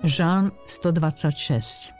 Žalm 126.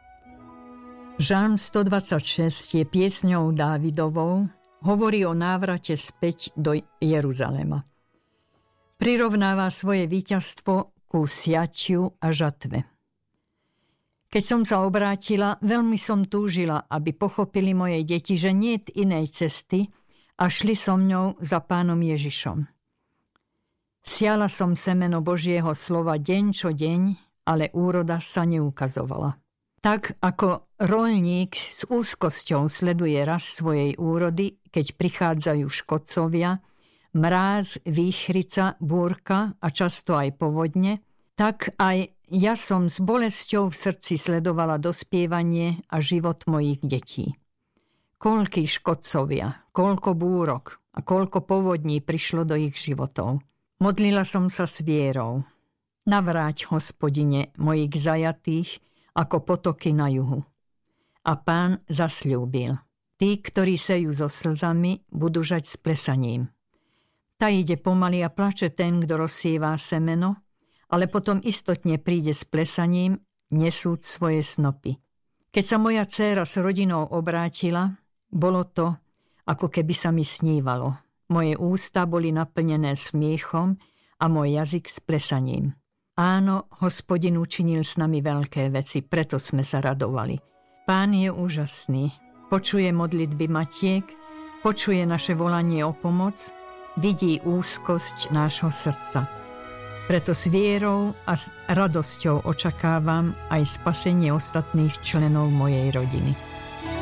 Žalm 126 je piesňou Dávidovou, hovorí o návrate späť do Jeruzalema. Prirovnáva svoje víťazstvo ku siatiu a žatve. Keď som sa obrátila, veľmi som túžila, aby pochopili moje deti, že niet inej cesty a šli so mňou za Pánom Ježišom. Siala som semeno Božieho slova deň čo deň, ale úroda sa neukazovala. Tak ako roľník s úzkosťou sleduje rast svojej úrody, keď prichádzajú škodcovia, mráz, výchrica, búrka a často aj povodne, tak aj ja som s bolesťou v srdci sledovala dospievanie a život mojich detí. Koľkí škodcovia, koľko búrok a koľko povodní prišlo do ich životov. Modlila som sa s vierou. Navráť, Hospodine, mojich zajatých, ako potoky na juhu. A Pán zasľúbil. Tí, ktorí sejú so slzami, budú žať s plesaním. Tá ide pomaly a plače ten, kto rozsievá semeno, ale potom istotne príde s plesaním, nesúc svoje snopy. Keď sa moja dcéra s rodinou obrátila, bolo to, ako keby sa mi snívalo. Moje ústa boli naplnené smiechom a môj jazyk s plesaním. Áno, Hospodin učinil s nami veľké veci, preto sme sa radovali. Pán je úžasný, počuje modlitby matiek, počuje naše volanie o pomoc, vidí úzkosť nášho srdca. Preto s vierou a s radosťou očakávam aj spasenie ostatných členov mojej rodiny.